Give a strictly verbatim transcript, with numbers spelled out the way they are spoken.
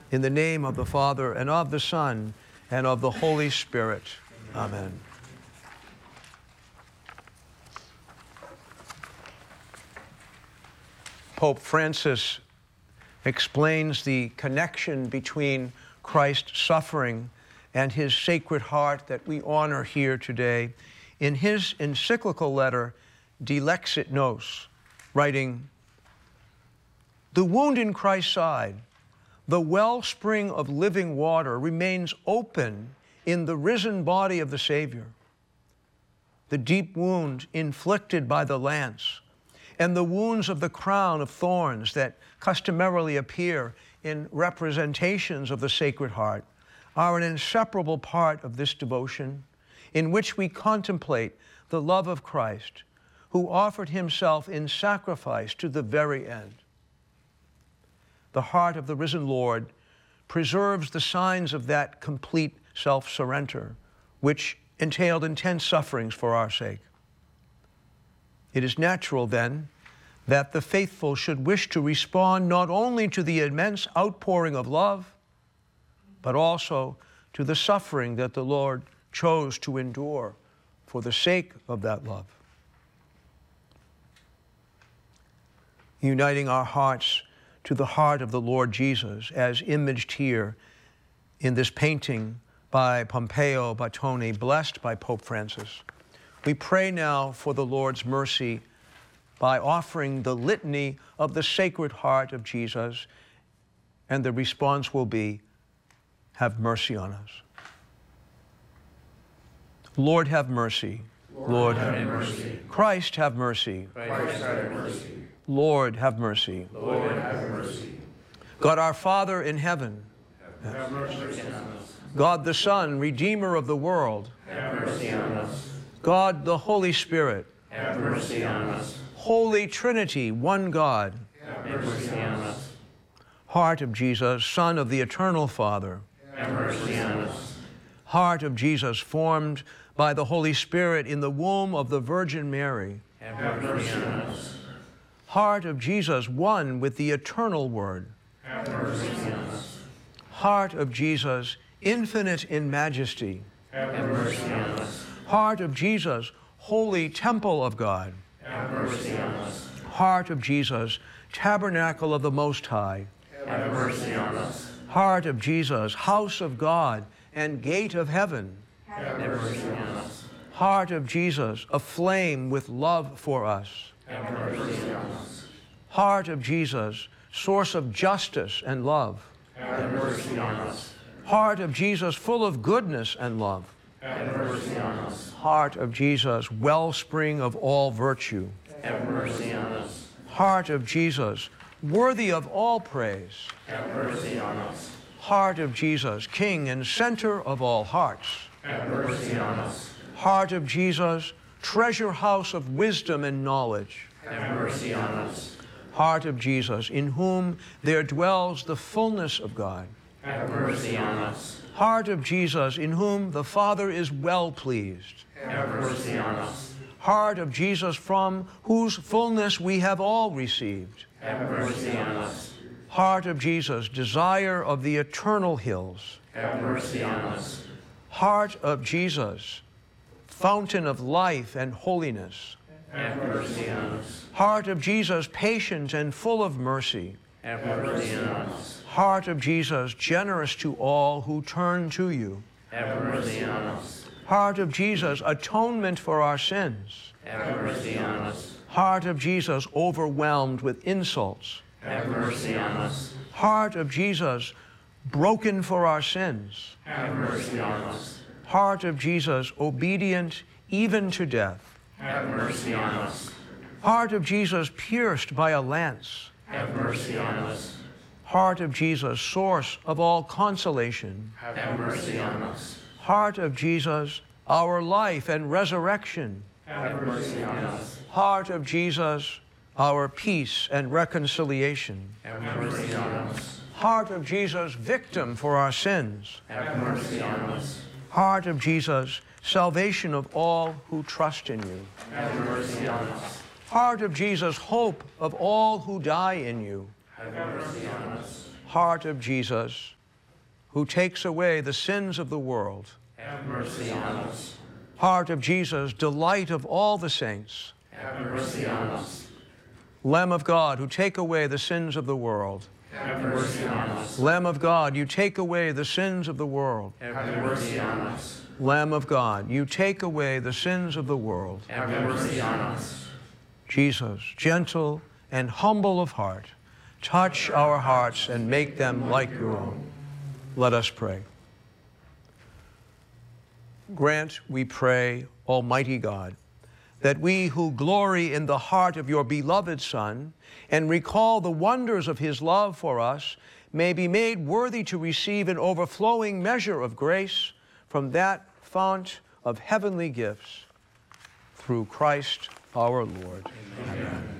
In the name of the Father, and of the Son, and of the Holy Spirit. Amen. Pope Francis explains the connection between Christ's suffering and his Sacred Heart that we honor here today in his encyclical letter, De Lexit Nos, writing, "The wound in Christ's side, the wellspring of living water, remains open in the risen body of the Savior. The deep wound inflicted by the lance and the wounds of the crown of thorns that customarily appear in representations of the Sacred Heart are an inseparable part of this devotion in which we contemplate the love of Christ, who offered himself in sacrifice to the very end. The heart of the risen Lord preserves the signs of that complete self-surrender, which entailed intense sufferings for our sake. It is natural, then, that the faithful should wish to respond not only to the immense outpouring of love, but also to the suffering that the Lord chose to endure for the sake of that love. Uniting our hearts to the heart of the Lord Jesus, as imaged here in this painting by Pompeo Batoni, blessed by Pope Francis, we pray now for the Lord's mercy by offering the litany of the Sacred Heart of Jesus, and the response will be, have mercy on us. Lord, have mercy. Lord, Lord, have have mercy. mercy. Christ, have mercy. Christ, have mercy. Lord, have mercy. Lord, have mercy. God our Father in heaven, Have mercy on us. God the Son, Redeemer of the world, Have mercy on us. God the Holy Spirit, Have mercy on us. Holy Trinity, one God, Have mercy on us. Heart of Jesus, Son of the Eternal Father, Have mercy on us. Heart of Jesus, formed by the Holy Spirit in the womb of the Virgin Mary, Have mercy on us. Heart of Jesus, one with the eternal Word, Have mercy on us. Heart of Jesus, infinite in majesty, Have mercy on us. Heart of Jesus, holy temple of God, Have mercy on us. Heart of Jesus, tabernacle of the Most High, Have mercy on us. Heart of Jesus, house of God and gate of heaven, Have mercy on us. Heart of Jesus, aflame with love for us, Have mercy on us. Heart of Jesus, source of justice and love, Have mercy on us. Heart of Jesus, full of goodness and love, Have mercy on us. Heart of Jesus, wellspring of all virtue, Have mercy on us. Heart of Jesus, worthy of all praise, Have mercy on us. Heart of Jesus, King and center of all hearts, Have mercy on us. Heart of Jesus, treasure house of wisdom and knowledge, Have mercy on us. Heart of Jesus, in whom there dwells the fullness of God, Have mercy on us. Heart of Jesus, in whom the Father is well pleased, Have mercy on us. Heart of Jesus, from whose fullness we have all received, Have mercy on us. Heart of Jesus, desire of the eternal hills, Have mercy on us. Heart of Jesus, fountain of life and holiness, Have mercy on us. Heart of Jesus, patient and full of mercy, Have mercy on us. Heart of Jesus, generous to all who turn to you, Have mercy on us. Heart of Jesus, atonement for our sins, Have mercy on us. Heart of Jesus, overwhelmed with insults, Have mercy on us. Heart of Jesus, broken for our sins, Have mercy on us. Heart of Jesus, obedient even to death, Have mercy on us. Heart of Jesus, pierced by a lance, Have mercy on us. Heart of Jesus, source of all consolation, Have mercy on us. Heart of Jesus, our life and resurrection, Have mercy on us. Heart of Jesus, our peace and reconciliation, Have mercy on us. Heart of Jesus, victim for our sins, Have mercy on us. Heart of Jesus, salvation of all who trust in you, Have mercy on us. Heart of Jesus, hope of all who die in you, Have mercy on us. Heart of Jesus, who takes away the sins of the world. Have mercy on us. Heart of Jesus, delight of all the saints. Have mercy on us. Lamb of God, who take away the sins of the world. Have mercy on us. Lamb of God, you take away the sins of the world. Have mercy on us. Lamb of God, you take away the sins of the world. Have mercy on us. Jesus, gentle and humble of heart, touch our hearts and make them like your own. Let us pray. Grant, we pray, Almighty God, that we who glory in the heart of your beloved Son and recall the wonders of his love for us may be made worthy to receive an overflowing measure of grace from that fount of heavenly gifts, through Christ our Lord. Amen. Amen.